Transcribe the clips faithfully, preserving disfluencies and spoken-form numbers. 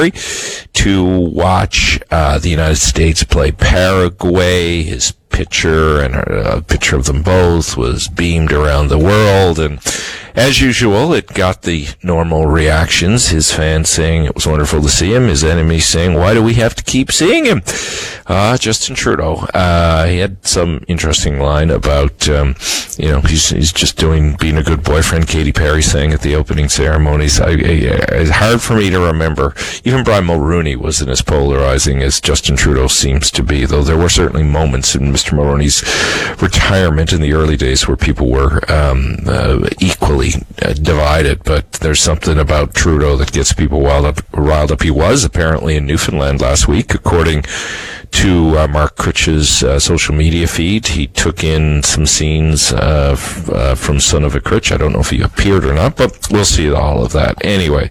Perry to watch uh, the United States play Paraguay. His picture and a picture of them both was beamed around the world, and as usual, it got the normal reactions. His fans saying it was wonderful to see him, his enemies saying, why do we have to keep seeing him? Uh, Justin Trudeau, uh, he had some interesting line about, um, you know, he's, he's just doing, being a good boyfriend. Katy Perry sang at the opening ceremonies. I, I, it's hard for me to remember. Even Brian Mulroney wasn't as polarizing as Justin Trudeau seems to be, though there were certainly moments in Mister Mulroney's retirement in the early days where people were um, uh, equally uh, divided. But there's something about Trudeau that gets people riled up. Riled up. He was apparently in Newfoundland last week, according to uh, Mark Critch's uh, social media feed. He took in some scenes uh, f- uh, from Son of a Critch. I don't know if he appeared or not, but we'll see all of that. Anyway,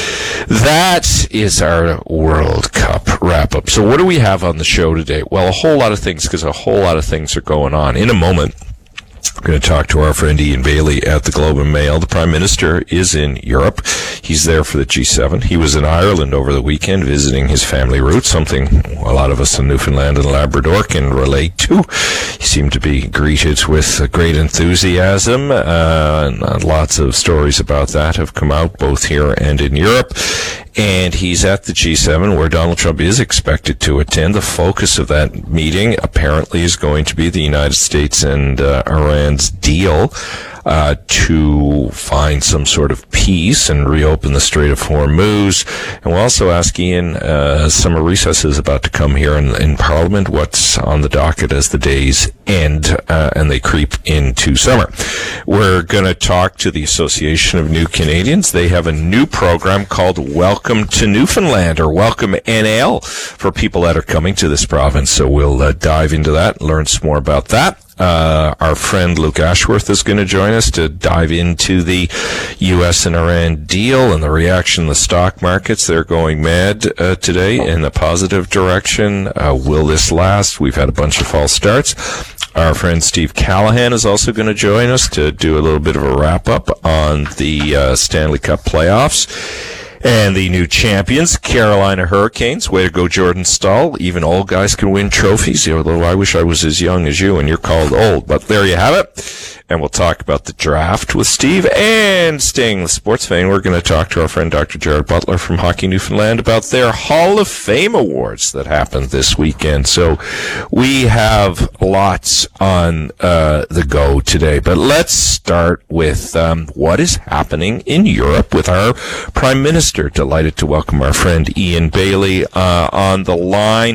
that is our World Cup wrap-up. So what do we have on the show today? Well, a whole lot of things, because a whole lot of things are going on. In a moment, we're going to talk to our friend Ian Bailey at the Globe and Mail. The Prime Minister is in Europe. He's there for the G seven. He was in Ireland over the weekend visiting his family roots, something a lot of us in Newfoundland and Labrador can relate to. He seemed to be greeted with great enthusiasm, uh, and lots of stories about that have come out both here and in Europe. And he's at the G seven, where Donald Trump is expected to attend. The focus of that meeting apparently is going to be the United States and uh, Iran's deal uh, to find some sort of peace and reopen the Strait of Hormuz. And we'll also ask Ian, uh, summer recess is about to come here in, in Parliament, what's on the docket as the days end uh, and they creep into summer. We're going to talk to the Association of New Canadians. They have a new program called Welcome to Newfoundland, or Welcome N L, for people that are coming to this province. So we'll uh, dive into that, learn some more about that. Uh, our friend Luke Ashworth is going to join us to dive into the U S and Iran deal and the reaction of the stock markets. They're going mad uh, today in a positive direction. Uh, will this last? We've had a bunch of false starts. Our friend Steve Callahan is also going to join us to do a little bit of a wrap-up on the uh, Stanley Cup playoffs. And the new champions, Carolina Hurricanes. Way to go, Jordan Staal. Even old guys can win trophies, although I wish I was as young as you and you're called old. But there you have it. And we'll talk about the draft with Steve. And staying in the sports vein, we're going to talk to our friend Doctor Jared Butler from Hockey Newfoundland about their Hall of Fame awards that happened this weekend. So we have lots on uh, the go today. But let's start with um, what is happening in Europe with our Prime Minister. Delighted to welcome our friend Ian Bailey uh, on the line.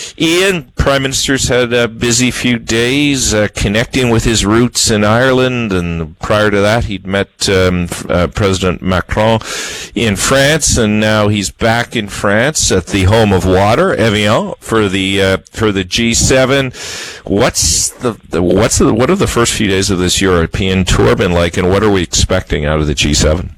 Ian, Prime Minister's had a busy few days uh, connecting with his roots in Ireland, and prior to that he'd met um, uh, President Macron in France, and now he's back in France at the home of water, Evian, for the uh, for the G seven. What's the, the what's the, what have the first few days of this European tour been like, and what are we expecting out of the G seven?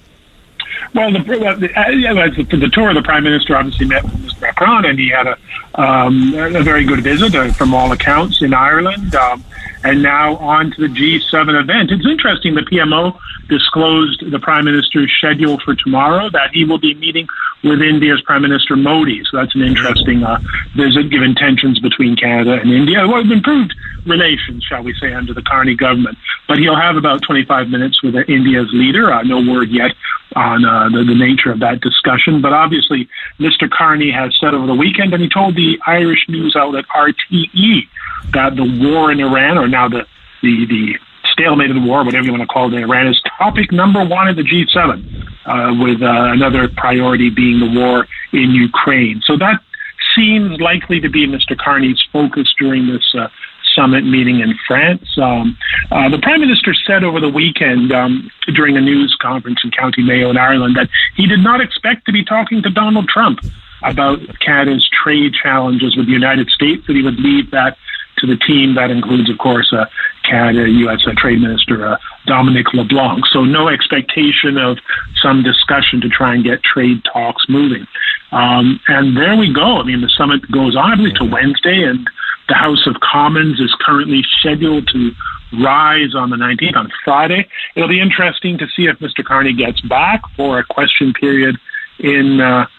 Well, the, the, uh, yeah, the, the tour, the Prime Minister obviously met with Mister Macron, and he had a, um, a very good visit uh, from all accounts in Ireland. Um, and now on to the G seven event. It's interesting, the P M O disclosed the Prime Minister's schedule for tomorrow, that he will be meeting with India's Prime Minister Modi. So that's an interesting uh, visit, given tensions between Canada and India. Well, improved relations, shall we say, under the Carney government. But he'll have about twenty-five minutes with India's leader. Uh, no word yet on uh, the, the nature of that discussion. But obviously, Mister Carney has said over the weekend, and he told the Irish news outlet R T E, that the war in Iran, or now the, the, the stalemate of the war, whatever you want to call it in Iran, is topic number one at the G seven, uh, with uh, another priority being the war in Ukraine. So that seems likely to be Mister Carney's focus during this uh, summit meeting in France. Um, uh, the Prime Minister said over the weekend um, during a news conference in County Mayo in Ireland that he did not expect to be talking to Donald Trump about Canada's trade challenges with the United States, that he would leave that to the team. That includes, of course, uh, Canada, U S uh, Trade Minister uh, Dominic LeBlanc. So no expectation of some discussion to try and get trade talks moving. Um, and there we go. I mean, the summit goes on, I believe, to Wednesday, and the House of Commons is currently scheduled to rise on the nineteenth, on Friday. It'll be interesting to see if Mister Carney gets back for a question period in uh,